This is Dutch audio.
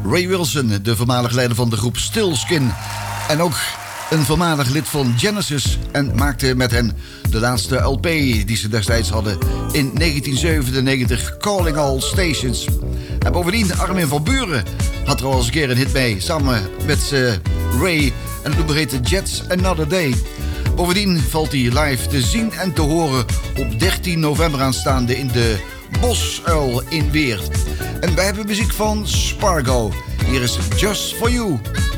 Ray Wilson, de voormalig leider van de groep Stillskin. En ook een voormalig lid van Genesis. En maakte met hen de laatste LP die ze destijds hadden in 1997, Calling All Stations. En bovendien, Armin van Buuren had er al eens een keer een hit mee, samen met Ray. En het nummer heette Jets Another Day. Bovendien valt hij live te zien en te horen op 13 november aanstaande in de Bosuil in Weert. En wij hebben muziek van Spargo. Hier is Just For You.